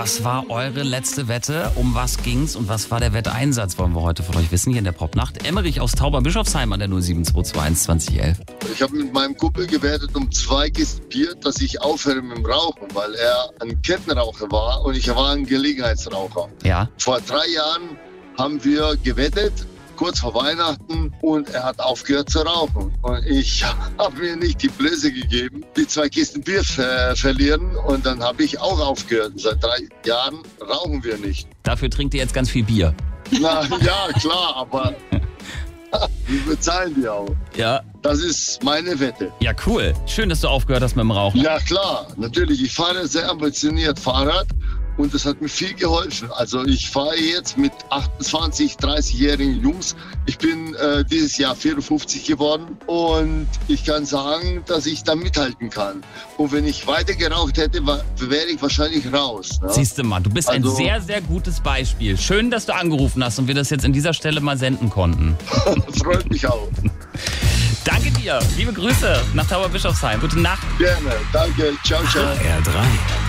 Was war eure letzte Wette? Um was ging's und was war der Wetteinsatz? Wollen wir heute von euch wissen hier in der Popnacht. Emmerich aus Tauberbischofsheim an der 07221 2011. Ich habe mit meinem Kumpel gewettet um 2 Kisten Bier, dass ich aufhöre mit dem Rauchen, weil er ein Kettenraucher war und ich war ein Gelegenheitsraucher. Ja. Vor 3 Jahren haben wir gewettet, kurz vor Weihnachten, und er hat aufgehört zu rauchen. Und ich habe mir nicht die Blöße gegeben, die 2 Kisten Bier verlieren, und dann habe ich auch aufgehört. Seit 3 Jahren rauchen wir nicht. Dafür trinkt ihr jetzt ganz viel Bier. Na ja, klar, aber wir bezahlen die auch. Ja. Das ist meine Wette. Ja, cool. Schön, dass du aufgehört hast mit dem Rauchen. Ja, klar, natürlich. Ich fahre sehr ambitioniert Fahrrad. Und das hat mir viel geholfen. Also ich fahre jetzt mit 28, 30-jährigen Jungs. Ich bin dieses Jahr 54 geworden und ich kann sagen, dass ich da mithalten kann. Und wenn ich weiter geraucht hätte, wäre ich wahrscheinlich raus. Ne? Siehst du mal, du bist ein sehr, sehr gutes Beispiel. Schön, dass du angerufen hast und wir das jetzt an dieser Stelle mal senden konnten. Freut mich auch. Danke dir. Liebe Grüße nach Tauberbischofsheim. Gute Nacht. Gerne. Danke. Ciao, ciao. HR3.